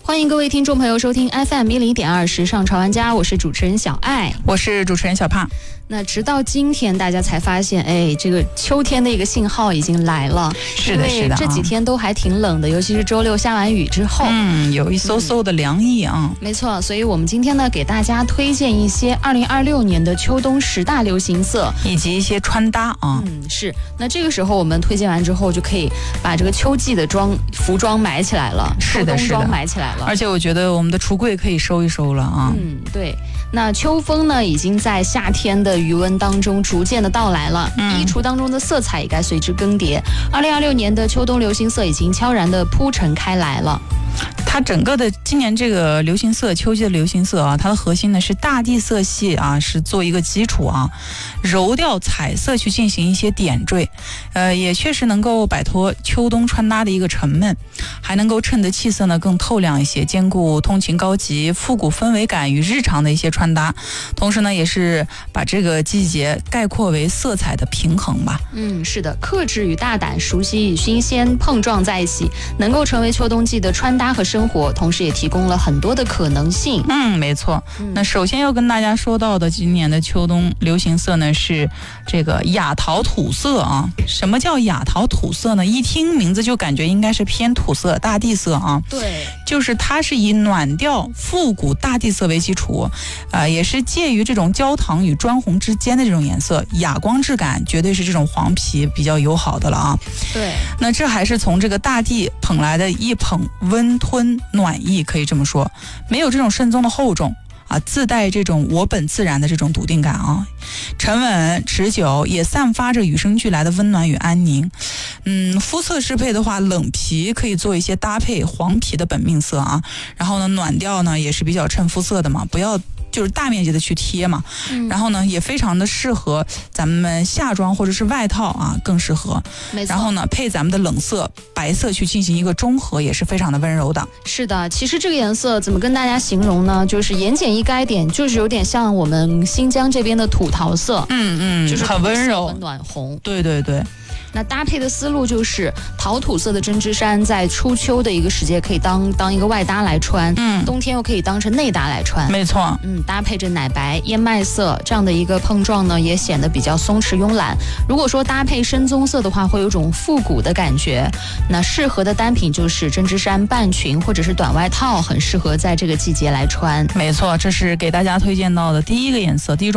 欢迎各位听众朋友收听 FM10.2时尚潮玩家，我是主持人小爱， 我是主持人小胖。 那直到今天大家才发现，这个秋天的一个信号已经来了。 是的，是的， 这几天都还挺冷的，尤其是周六下完雨之后， 有一嗖嗖的凉意啊。 没错，所以我们今天呢给大家推荐一些2026年的秋冬10大流行色， 以及一些穿搭啊。 是。那这个时候我们推荐完之后，就可以把这个秋季的服装买起来了， 是的， 秋冬装买起来了。 而且我觉得我们的橱柜可以收一收了啊。 对。那秋风呢，已经在夏天的余温当中逐渐的到来了，衣橱当中的色彩也该随之更迭。2026年的秋冬流行色已经悄然的铺陈开来了。 它整个的今年这个流行色，秋季的流行色啊，它的核心呢是大地色系啊，是做一个基础啊，柔调彩色去进行一些点缀，也确实能够摆脱秋冬穿搭的一个沉闷，还能够衬得气色呢更透亮一些，兼顾通勤高级、复古氛围感与日常的一些穿搭，同时呢也是把这个季节概括为色彩的平衡吧。 是的，克制与大胆、熟悉与新鲜碰撞在一起，能够成为秋冬季的穿搭和生活，同时也提供了很多的可能性。 没错。那首先要跟大家说到的今年的秋冬流行色呢是这个雅桃土色啊。什么叫雅桃土色呢？一听名字就感觉应该是偏土色、大地色啊。 对， 就是它是以暖调、复古大地色为基础，也是介于这种焦糖与砖红之间的这种颜色，哑光质感绝对是这种黄皮比较友好的了啊。 对， 那这还是从这个大地捧来的一捧温吞暖意，可以这么说，没有这种慎重的厚重啊，自带这种我本自然的这种笃定感啊，沉稳持久，也散发着与生俱来的温暖与安宁。肤色适配的话，冷皮可以做一些搭配，黄皮的本命色啊，然后呢暖调呢也是比较衬肤色的嘛，不要就是大面积的去贴嘛，然后呢也非常的适合咱们夏装或者是外套啊，更适合。然后呢配咱们的冷色白色去进行一个中和，也是非常的温柔的。 是的，其实这个颜色怎么跟大家形容呢？就是言简意赅点，就是有点像我们新疆这边的土桃色，就是很温柔、 很暖红。 对对对。 那搭配的思路就是桃土色的针织衫，在初秋的一个时节可以当一个外搭来穿，冬天又可以当成内搭来穿。 没错， 搭配着奶白、燕麦色这样的一个碰撞呢，也显得比较松弛慵懒。如果说搭配深棕色的话，会有种复古的感觉。那适合的单品就是针织衫、半裙或者是短外套，很适合在这个季节来穿。 没错，这是给大家推荐到的第一个颜色，第一种